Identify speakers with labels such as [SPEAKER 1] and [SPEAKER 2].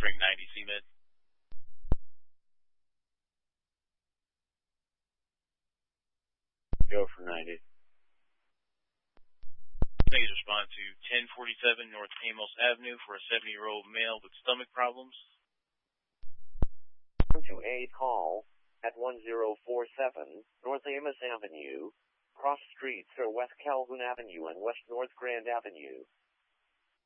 [SPEAKER 1] entering 90 CMID.
[SPEAKER 2] Go for 90.
[SPEAKER 1] Please respond to 1047 North Amos Avenue for a 70-year-old male with stomach problems.
[SPEAKER 2] To a call at 1047 North Amos Avenue, cross streets are West Calhoun Avenue and West North Grand Avenue.